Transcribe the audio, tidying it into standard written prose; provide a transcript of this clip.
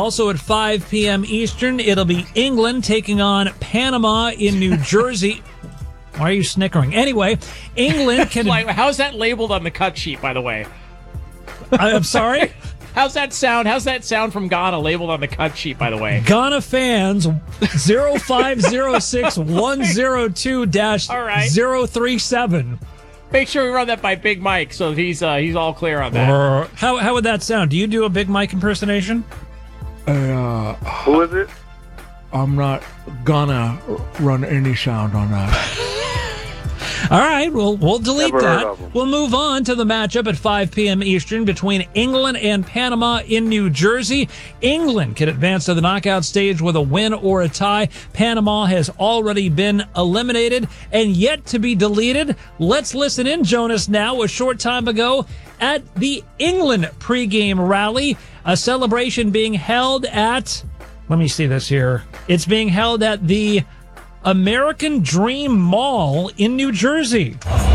Also at 5 p.m. Eastern, it'll be England taking on Panama in New Jersey. Why are you snickering? Anyway, England can... How's that labeled on the cut sheet, by the way? I'm sorry? How's that sound? How's that sound from Ghana labeled on the cut sheet, by the way? Ghana fans 0506-102-037. Make sure we run that by Big Mike so he's all clear on that. How would that sound? Do you do a Big Mike impersonation? Who is it? I'm not gonna run any sound on that. All right, we'll delete Never heard that. of him. We'll move on to the matchup at 5 p.m. Eastern between England and Panama in New Jersey. England can advance to the knockout stage with a win or a tie. Panama has already been eliminated and yet to be deleted. Let's listen in, Jonas, now, a short time ago at the England pregame rally, a celebration being held at, let me see this here. It's being held at the American Dream Mall in New Jersey.